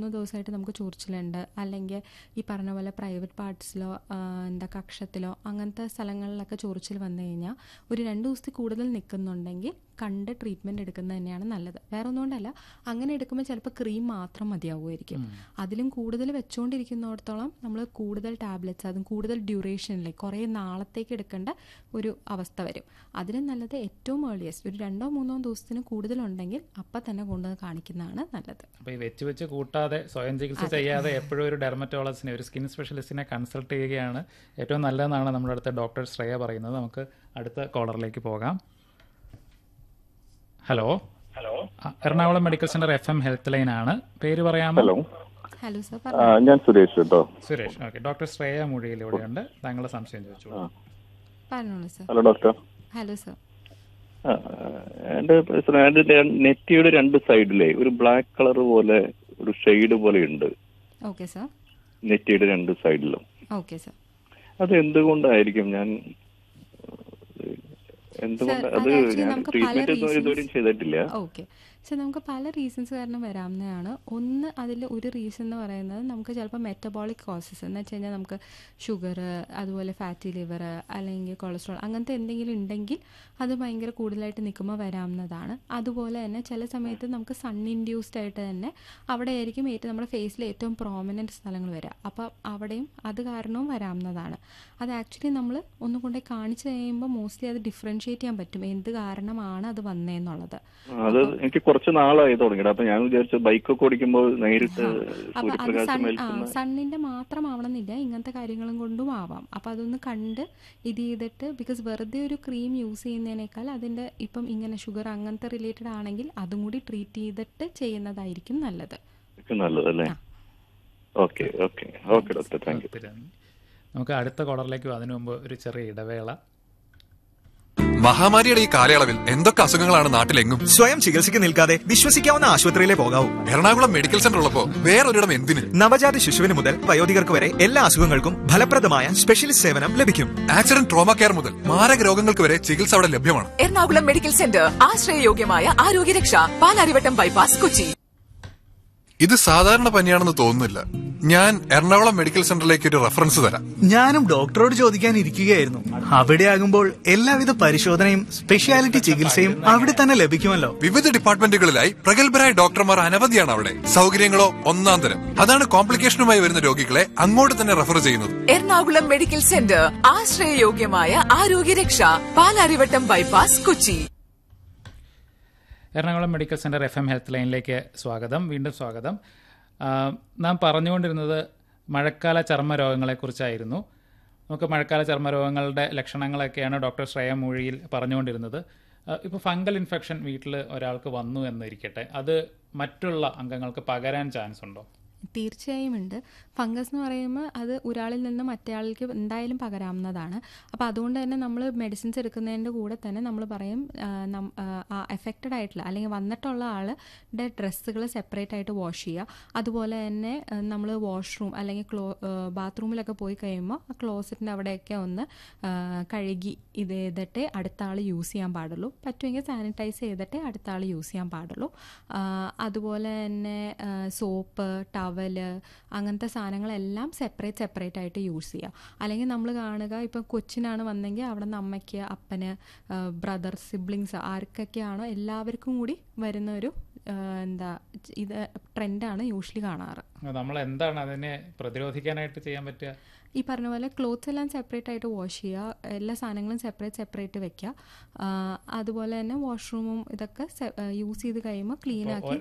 3 ദിവസമായിട്ട് നമുക്ക് ചൊറിച്ചിലുണ്ട്, അല്ലെങ്കിൽ ഈ പറഞ്ഞ പോലെ പ്രൈവറ്റ് പാർട്സിലോ കക്ഷത്തിലോ അങ്ങനത്തെ സ്ഥലങ്ങളിലൊക്കെ ചൊറിച്ചിൽ വന്നു കഴിഞ്ഞാൽ ഒരു 2 ദിവസത്തിൽ കൂടുതൽ നിൽക്കുന്നുണ്ടെങ്കിൽ കണ്ട് ട്രീറ്റ്മെൻറ്റ് എടുക്കുന്നത് തന്നെയാണ് നല്ലത്. വേറെ ഒന്നുകൊണ്ടല്ല, അങ്ങനെ എടുക്കുമ്പോൾ ചിലപ്പോൾ ക്രീം മാത്രം മതിയാവുമായിരിക്കും. അതിലും കൂടുതൽ വെച്ചുകൊണ്ടിരിക്കുന്നിടത്തോളം നമ്മൾ കൂടുതൽ ടാബ്ലറ്റ്സ്, അതും കൂടുതൽ ഡ്യൂറേഷനിലേക്ക് കുറേ നാളത്തേക്ക് എടുക്കേണ്ട ഒരു അവസ്ഥ വരും. അതിനും നല്ലത് ഏറ്റവും ഏർലിയസ്റ്റ് ഒരു 2-3 ദിവസത്തിന് കൂടുതലുണ്ടെങ്കിൽ അപ്പം തന്നെ കൊണ്ടുവന്ന് കാണിക്കുന്നതാണ് നല്ലത്. അപ്പോൾ ഈ വെച്ച് കൂട്ടാതെ സ്വയം ചികിത്സ ചെയ്യാതെ എപ്പോഴും ഒരു ഡെർമറ്റോളജിസ്റ്റിനെ, ഒരു സ്കിൻ സ്പെഷ്യലിസ്റ്റിനെ കൺസൾട്ട് ചെയ്യുകയാണ് ഏറ്റവും നല്ലതെന്നാണ് നമ്മുടെ അടുത്ത ഡോക്ടർ ശ്രേയ പറയുന്നത്. നമുക്ക് അടുത്ത കോളറിലേക്ക് പോകാം. Hello, Ernakulam medical centre FM health line ആണ്. പേര് പറയാമോ? ഹലോ സർ, ഞാൻ സുരേഷ് കേട്ടോ. സുരേഷ്, ഓക്കെ. ഡോക്ടർ ശ്രേയ മൊഴിയിലൂടെയുണ്ട്. താങ്കളുടെ സംശയം ചോദിച്ചു. പറഞ്ഞോളൂ sir. Hello doctor. Hello sir. എന്റെ നെറ്റിയുടെ 2 സൈഡിലെ ഒരു ബ്ലാക്ക് കളർ പോലെ ഒരു ഷെയ്ഡ് പോലെ ഉണ്ട്. Okay sir. നെറ്റിയുടെ 2 സൈഡിലും. Okay sir. അത് എന്തുകൊണ്ടായിരിക്കും? ഞാൻ എന്തുകൊണ്ട് അത് ട്രീറ്റ്മെന്റ് ഇതുവരെയും ചെയ്തിട്ടില്ല. ഓക്കെ സോ നമുക്ക് പല റീസൺസ് കാരണം വരാവുന്നതാണ്. ഒന്ന്, അതിൽ ഒരു റീസൺ എന്ന് പറയുന്നത് നമുക്ക് ചിലപ്പോൾ മെറ്റബോളിക് കോസസ് എന്ന് വെച്ച് കഴിഞ്ഞാൽ നമുക്ക് ഷുഗർ, അതുപോലെ ഫാറ്റി ലിവർ അല്ലെങ്കിൽ കൊളസ്ട്രോൾ അങ്ങനത്തെ എന്തെങ്കിലും ഉണ്ടെങ്കിൽ അത് ഭയങ്കര കൂടുതലായിട്ട് നിൽക്കുമ്പോൾ വരാവുന്നതാണ്. അതുപോലെ തന്നെ ചില സമയത്ത് നമുക്ക് സൺ ഇൻഡ്യൂസ്ഡ് ആയിട്ട് തന്നെ അവിടെ ആയിരിക്കും നമ്മുടെ ഫേസിൽ ഏറ്റവും പ്രോമിനൻറ്റ് സ്ഥലങ്ങൾ വരിക. അപ്പോൾ അവിടെയും അത് കാരണവും വരാവുന്നതാണ്. അത് ആക്ച്വലി നമ്മൾ ഒന്നും കൊണ്ടുപോയി കാണിച്ചു കഴിയുമ്പോൾ മോസ്റ്റ്ലി അത് ഡിഫറൻഷിയേറ്റ് ചെയ്യാൻ പറ്റും എന്ത് കാരണമാണ് അത് വന്നതെന്നുള്ളത്. അത് എനിക്ക് കുറച്ച് നാളായി തുടങ്ങിയിട്ട്. അപ്പൊ ഞാൻ വിചാരിച്ചു ബൈക്കൊക്കെ ഓടിക്കുമ്പോൾ നേരിട്ട് സണ്ണിന്റെ മാത്രം ആവണമെന്നില്ല, ഇങ്ങനത്തെ കാര്യങ്ങളും കൊണ്ടും ആവാം. അപ്പൊ അതൊന്ന് കണ്ട് ഇത് ചെയ്തിട്ട്, ബിക്കോസ് വെറുതെ ഒരു ക്രീം യൂസ് ചെയ്യുന്നതിനേക്കാൾ അതിന്റെ ഇപ്പം ഇങ്ങനെ ഷുഗർ അങ്ങനത്തെ റിലേറ്റഡ് ആണെങ്കിൽ അതും കൂടി ട്രീറ്റ് ചെയ്തിട്ട് ചെയ്യുന്നതായിരിക്കും നല്ലത്. നല്ലതല്ലേ? Okay okay okay doctor, thank you. നമുക്ക് അടുത്ത കോളറിലേക്ക് അതിനു മുമ്പ് ഒരു ചെറിയ ഇടവേള. മഹാമാരിയുടെ ഈ കാലയളവിൽ എന്തൊക്കെ അസുഖങ്ങളാണ് നാട്ടിലെങ്ങും. സ്വയം ചികിത്സയ്ക്ക് നിൽക്കാതെ വിശ്വസിക്കാവുന്ന ആശുപത്രിയിലേ പോകാവൂ. എറണാകുളം മെഡിക്കൽ സെന്റർ ഉള്ളപ്പോ വേറൊരിടം എന്തിന്? നവജാത ശിശുവിന് മുതൽ വയോധികർക്ക് വരെ എല്ലാ അസുഖങ്ങൾക്കും ഫലപ്രദമായ സ്പെഷ്യലിസ്റ്റ് സേവനം ലഭിക്കും. ആക്സിഡന്റ് ട്രോമ കെയർ മുതൽ മാരക രോഗങ്ങൾക്ക് വരെ ചികിത്സ അവിടെ ലഭ്യമാണ്. Ernakulam medical centre, ആശ്രയയോഗ്യമായ ആരോഗ്യരക്ഷ, Palarivattom bypass, Kochi. ഇത് സാധാരണ പനിയാണെന്ന് തോന്നുന്നില്ല. ഞാൻ എറണാകുളം മെഡിക്കൽ സെന്ററിലേക്ക് ഒരു റെഫറൻസ് തരാം. ഞാനും ഡോക്ടറോട് ചോദിക്കാൻ ഇരിക്കുകയായിരുന്നു. അവിടെ ആകുമ്പോൾ എല്ലാവിധ പരിശോധനയും സ്പെഷ്യാലിറ്റി ചികിത്സയും അവിടെ തന്നെ ലഭിക്കുമല്ലോ. വിവിധ ഡിപ്പാർട്ട്മെന്റുകളിലായി പ്രഗത്ഭരായ ഡോക്ടർമാർ അനവധിയാണ് അവിടെ. സൗകര്യങ്ങളോ ഒന്നാം തരം. അതാണ് കോംപ്ലിക്കേഷനുമായി വരുന്ന രോഗികളെ അങ്ങോട്ട് തന്നെ റെഫർ ചെയ്യുന്നത്. Ernakulam medical centre, ആശ്രയയോഗ്യമായ ആരോഗ്യരക്ഷ, Palarivattom bypass, Kochi. Ernakulam medical centre FM health ലൈനിലേക്ക് സ്വാഗതം. വീണ്ടും സ്വാഗതം. നാം പറഞ്ഞുകൊണ്ടിരുന്നത് മഴക്കാല ചർമ്മ രോഗങ്ങളെക്കുറിച്ചായിരുന്നു. നമുക്ക് മഴക്കാല ചർമ്മ രോഗങ്ങളുടെ ലക്ഷണങ്ങളൊക്കെയാണ് ഡോക്ടർ ശ്രേയ മൊഴിയിൽ പറഞ്ഞുകൊണ്ടിരുന്നത്. ഇപ്പോൾ ഫംഗൽ ഇൻഫെക്ഷൻ വീട്ടിൽ ഒരാൾക്ക് വന്നു എന്നിരിക്കട്ടെ, അത് മറ്റുള്ള അംഗങ്ങൾക്ക് പകരാൻ ചാൻസ് ഉണ്ടോ? തീർച്ചയായും ഉണ്ട്. ഫംഗസ് എന്ന് പറയുമ്പോൾ അത് ഒരാളിൽ നിന്ന് മറ്റേയാൾക്ക് എന്തായാലും പകരാവുന്നതാണ്. അപ്പോൾ അതുകൊണ്ട് തന്നെ നമ്മൾ മെഡിസിൻസ് എടുക്കുന്നതിൻ്റെ കൂടെ തന്നെ നമ്മൾ പറയും എഫക്റ്റഡ് ആയിട്ടുള്ള അല്ലെങ്കിൽ വന്നിട്ടുള്ള ആളുടെ ഡ്രസ്സുകൾ സെപ്പറേറ്റ് ആയിട്ട് വാഷ് ചെയ്യുക. അതുപോലെ തന്നെ നമ്മൾ വാഷ്റൂം അല്ലെങ്കിൽ ബാത്റൂമിലൊക്കെ പോയി കഴിയുമ്പോൾ ആ ക്ലോസറ്റിൻ്റെ അവിടെയൊക്കെ ഒന്ന് കഴുകി ഇത് ചെയ്തിട്ടേ അടുത്ത ആൾ യൂസ് ചെയ്യാൻ പാടുള്ളൂ. പറ്റുമെങ്കിൽ സാനിറ്റൈസ് ചെയ്തിട്ടേ അടുത്ത ആൾ യൂസ് ചെയ്യാൻ പാടുള്ളൂ. അതുപോലെ തന്നെ സോപ്പ്, ടവല് അങ്ങനത്തെ സാധനങ്ങളെല്ലാം സെപ്പറേറ്റ് ആയിട്ട് യൂസ് ചെയ്യുക. അല്ലെങ്കിൽ നമ്മൾ കാണുക, ഇപ്പം കൊച്ചിനാണ് വന്നെങ്കിൽ അവിടെ നിന്ന് അമ്മയ്ക്ക്, അപ്പന്, ബ്രദർ, സിബ്ലിങ്സ് ആർക്കൊക്കെയാണോ എല്ലാവർക്കും കൂടി വരുന്ന ഒരു ഇത് ട്രെൻഡാണ് യൂഷ്വലി കാണാറ്. നമ്മൾ എന്താണ് അതിനെ പ്രതിരോധിക്കാനായിട്ട് ചെയ്യാൻ പറ്റുക? ഈ പറഞ്ഞ പോലെ ക്ലോത്ത്സ് എല്ലാം സെപ്പറേറ്റ് ആയിട്ട് വാഷ് ചെയ്യുക, എല്ലാ സാധനങ്ങളും സെപ്പറേറ്റ് വെക്കുക. അതുപോലെ തന്നെ വാഷ്റൂമും ഇതൊക്കെ യൂസ് ചെയ്ത് കഴിയുമ്പോൾ ക്ലീൻ ആക്കി,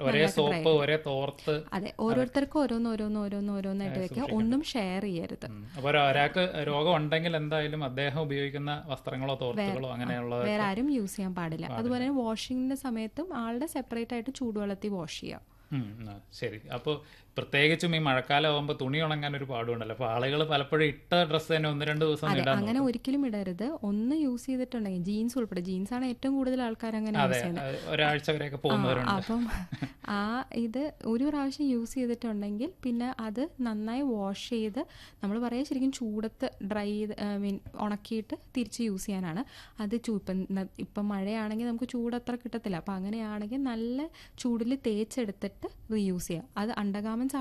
അതെ, ഓരോരുത്തർക്കും ഓരോന്നായിട്ട് വെക്കുക. ഒന്നും ഷെയർ ചെയ്യരുത്. ഒരാൾക്ക് രോഗം ഉണ്ടെങ്കിൽ എന്തായാലും അദ്ദേഹം ഉപയോഗിക്കുന്ന വസ്ത്രങ്ങളോ തോർത്തുകളോ അങ്ങനെയുള്ള വേറെ ആരും യൂസ് ചെയ്യാൻ പാടില്ല. അതുപോലെ തന്നെ വാഷിങ്ങിന്റെ സമയത്തും ആളുടെ സെപ്പറേറ്റ് ആയിട്ട് ചൂടുവെള്ളത്തിൽ വാഷ് ചെയ്യാം. ശരി. അപ്പോൾ പ്രത്യേകിച്ചും ഈ മഴക്കാലം ആകുമ്പോൾ തുണി ഉണങ്ങാൻ ഒരു പാടുണ്ടല്ലോ. അപ്പോൾ ആളുകൾ പലപ്പോഴും ഇട്ട ഡ്രസ്സ് തന്നെ 1-2 ദിവസം ഇടാൻ. അങ്ങനെ ഒരിക്കലും ഇടരുത്. ഒന്ന് യൂസ് ചെയ്തിട്ടുണ്ടെങ്കിൽ ജീൻസ് ഉൾപ്പെടെ, ജീൻസാണ് ഏറ്റവും കൂടുതൽ ആൾക്കാർ അങ്ങനെ യൂസ് ചെയ്യുന്നത്. ഒരാഴ്ച വരെയൊക്കെ പോകുന്നവരുണ്ട്. അപ്പം ഇത് ഒരു പ്രാവശ്യം യൂസ് ചെയ്തിട്ടുണ്ടെങ്കിൽ പിന്നെ അത് നന്നായി വാഷ് ചെയ്ത്, നമ്മൾ പറയാം ശരിക്കും ചൂടത്ത് ഡ്രൈ ചെയ്ത് ഉണക്കിയിട്ട് തിരിച്ച് യൂസ് ചെയ്യാനാണ്. അത് ഇപ്പം മഴയാണെങ്കിൽ നമുക്ക് ചൂട് അത്ര കിട്ടത്തില്ല. അപ്പം അങ്ങനെയാണെങ്കിൽ നല്ല ചൂടിൽ തേച്ചെടുത്തിട്ട് റീയൂസ് ചെയ്യുക. അത് അണ്ടർഗാർമെന്റ്സ്